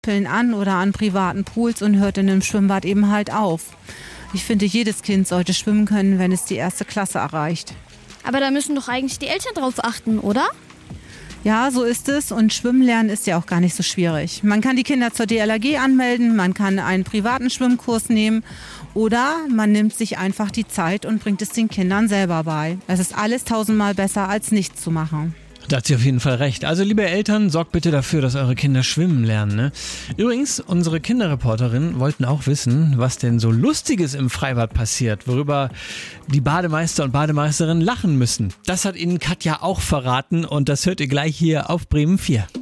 Pillen an oder an privaten Pools und hört in einem Schwimmbad eben halt auf. Ich finde, jedes Kind sollte schwimmen können, wenn es die 1. Klasse erreicht. Aber da müssen doch eigentlich die Eltern drauf achten, oder? Ja, so ist es und Schwimmen lernen ist ja auch gar nicht so schwierig. Man kann die Kinder zur DLRG anmelden, man kann einen privaten Schwimmkurs nehmen oder man nimmt sich einfach die Zeit und bringt es den Kindern selber bei. Es ist alles 1000-mal besser, als nichts zu machen. Da hat sie auf jeden Fall recht. Also liebe Eltern, sorgt bitte dafür, dass eure Kinder schwimmen lernen. Ne? Übrigens, unsere Kinderreporterinnen wollten auch wissen, was denn so Lustiges im Freibad passiert, worüber die Bademeister und Bademeisterinnen lachen müssen. Das hat ihnen Katja auch verraten und das hört ihr gleich hier auf Bremen 4.